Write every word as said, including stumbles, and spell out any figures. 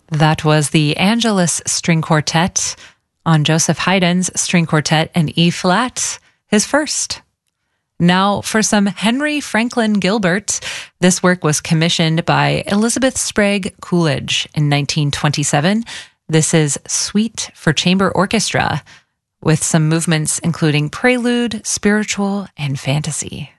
That was the Angelus String Quartet on Joseph Haydn's String Quartet in E-flat, his first. Now for some Henry Franklin Gilbert. This work was commissioned by Elizabeth Sprague Coolidge in nineteen twenty-seven. This is Suite for Chamber Orchestra, with some movements including prelude, spiritual, and fantasy.